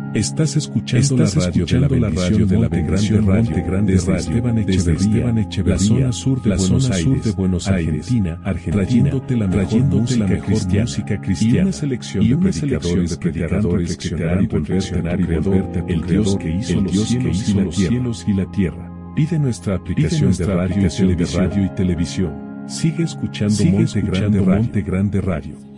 Estás escuchando la radio de la bendición Monte Grande desde Esteban Echeverría, la zona sur de Buenos Aires, Argentina, trayéndote la mejor música cristiana y una selección de predicadores que te harán reflexionar y volverte el Dios que hizo los cielos y la tierra. Pide nuestra aplicación de radio y televisión. Sigue escuchando Monte Grande Radio.